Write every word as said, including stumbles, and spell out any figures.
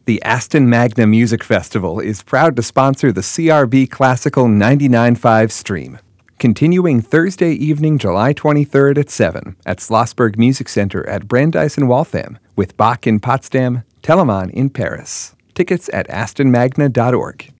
The Aston Magna Music Festival is proud to sponsor the C R B Classical ninety-nine point five stream. Continuing Thursday evening, July twenty-third at seven at Schlossberg Music Center at Brandeis in Waltham, with Bach in Potsdam, Telemann in Paris. Tickets at aston magna dot org.